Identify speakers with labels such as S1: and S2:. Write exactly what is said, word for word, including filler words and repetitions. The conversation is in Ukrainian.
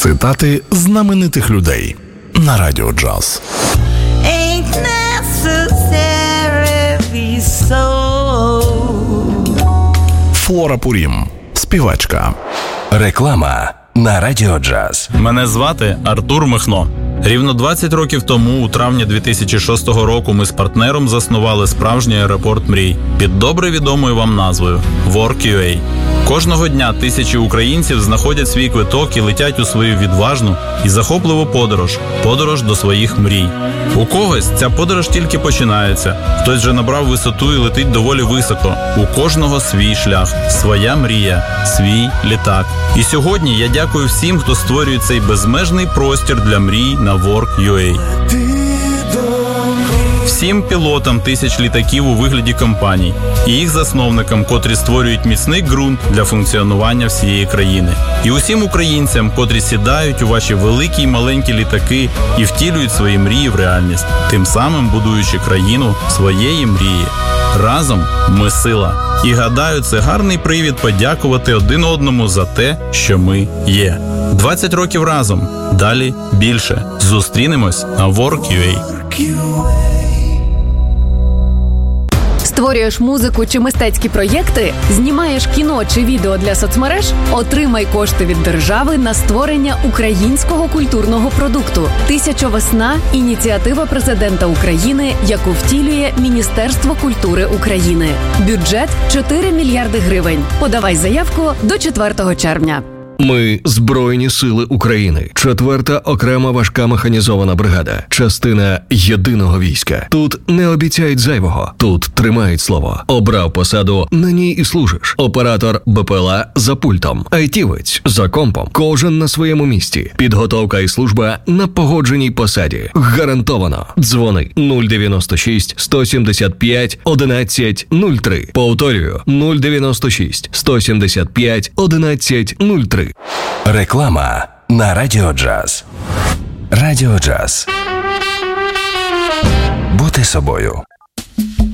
S1: Цитати знаменитих людей на Радіо Джаз. Флора Пурім, співачка.
S2: Реклама на Радіо Джаз.
S3: Мене звати Артур Михно. Рівно двадцять років тому, у травні дві тисячі шостого року, ми з партнером заснували справжній аеропорт мрій під добре відомою вам назвою WorkUA. Кожного дня тисячі українців знаходять свій квиток і летять у свою відважну і захопливу подорож – подорож до своїх мрій. У когось ця подорож тільки починається, хтось вже набрав висоту і летить доволі високо. У кожного свій шлях, своя мрія, свій літак. І сьогодні я дякую всім, хто створює цей безмежний простір для мрій на WorkUA. Всім пілотам тисяч літаків у вигляді компаній і їх засновникам, котрі створюють міцний ґрунт для функціонування всієї країни. І усім українцям, котрі сідають у ваші великі й маленькі літаки і втілюють свої мрії в реальність, тим самим будуючи країну своєї мрії. Разом ми сила. І гадаю, це гарний привід подякувати один одному за те, що ми є. двадцять років разом. Далі більше. Зустрінемось на WorkUA.
S4: Створюєш музику чи мистецькі проєкти? Знімаєш кіно чи відео для соцмереж? Отримай кошти від держави на створення українського культурного продукту. «Тисяча весна» – ініціатива президента України, яку втілює Міністерство культури України. Бюджет – чотири мільярди гривень. Подавай заявку до четвертого червня.
S2: Ми – Збройні сили України. Четверта окрема важка механізована бригада. Частина єдиного війська. Тут не обіцяють зайвого. Тут тримають слово. Обрав посаду, на ній і служиш. Оператор БПЛА за пультом. Айтівець за компом. Кожен на своєму місці. Підготовка і служба на погодженій посаді. Гарантовано. Дзвони нуль дев'яносто шість сто сімдесят п'ять одинадцять нуль три. Повторюю нуль дев'яносто шість сто сімдесят п'ять одинадцять нуль три. Реклама на Радіо Джаз. Радіо Джаз. Бути собою.